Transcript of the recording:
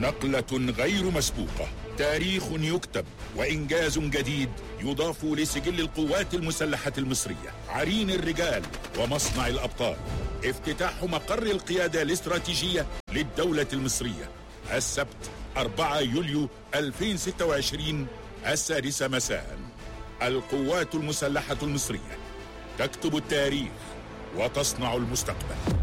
نقلة غير مسبوقة، تاريخ يكتب وإنجاز جديد يضاف لسجل القوات المسلحة المصرية. عرين الرجال ومصنع الأبطال، افتتاح مقر القيادة الاستراتيجية للدولة المصرية السبت 4 يوليو 2026 السادسة مساء. القوات المسلحة المصرية تكتب التاريخ وتصنع المستقبل.